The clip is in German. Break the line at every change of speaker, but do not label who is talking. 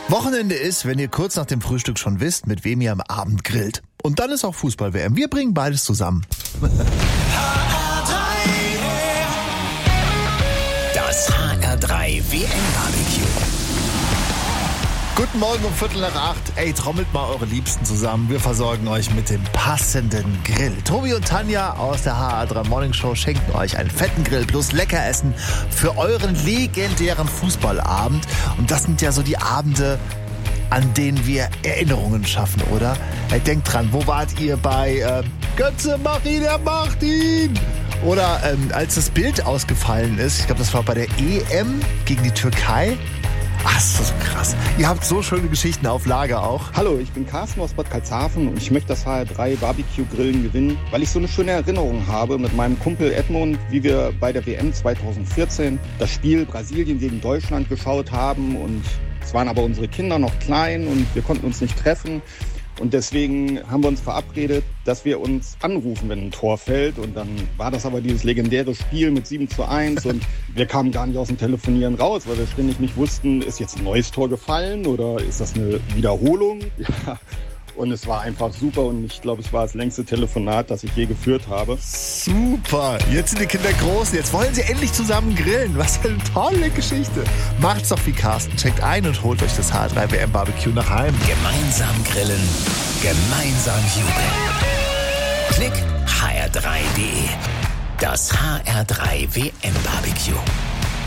Wochenende ist, wenn ihr kurz nach dem Frühstück schon wisst, mit wem ihr am Abend grillt. Und dann ist auch Fußball-WM. Wir bringen beides zusammen.
Das HR3 WM-Barbecue.
Guten Morgen um 7:45. Ey, trommelt mal eure Liebsten zusammen. Wir versorgen euch mit dem passenden Grill. Tobi und Tanja aus der HR3 Morning Show schenken euch einen fetten Grill plus Leckeressen für euren legendären Fußballabend. Und das sind ja so die Abende, an denen wir Erinnerungen schaffen, oder? Hey, denkt dran, wo wart ihr bei Götze, mach ihn, er macht ihn! Oder als das Bild ausgefallen ist, ich glaube, das war bei der EM gegen die Türkei. Ach, ist das so krass. Ihr habt so schöne Geschichten auf Lager auch.
Hallo, ich bin Carsten aus Bad Karlshafen und ich möchte das HR3 Barbecue Grillen gewinnen, weil ich so eine schöne Erinnerung habe mit meinem Kumpel Edmund, wie wir bei der WM 2014 das Spiel Brasilien gegen Deutschland geschaut haben, und es waren aber unsere Kinder noch klein und wir konnten uns nicht treffen. Und deswegen haben wir uns verabredet, dass wir uns anrufen, wenn ein Tor fällt. Und dann war das aber dieses legendäre Spiel mit 7:1 und wir kamen gar nicht aus dem Telefonieren raus, weil wir ständig nicht wussten, ist jetzt ein neues Tor gefallen oder ist das eine Wiederholung? Ja. Und es war einfach super und ich glaube, es war das längste Telefonat, das ich je geführt habe.
Super, jetzt sind die Kinder groß, jetzt wollen sie endlich zusammen grillen. Was für eine tolle Geschichte. Macht's doch wie Carsten, checkt ein und holt euch das HR3 WM Barbecue nach Heim.
Gemeinsam grillen, gemeinsam jubeln. Klick hr3.de. Das HR3 WM Barbecue.